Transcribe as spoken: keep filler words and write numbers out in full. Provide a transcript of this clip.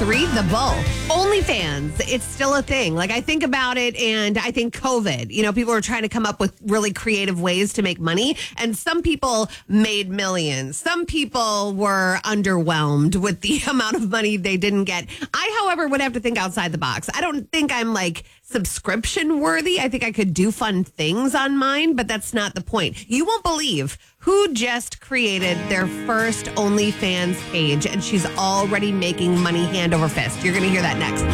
three, the Bull. OnlyFans, it's still a thing. Like, I think about it, and I think COVID, you know, people were trying to come up with really creative ways to make money, and some people made millions. Some people were underwhelmed with the amount of money they didn't get. I, however, would have to think outside the box. I don't think I'm like subscription worthy. I think I could do fun things on mine, but that's not the point. You won't believe who just created their first OnlyFans page, and she's already making money hand over fist. You're going to hear that next.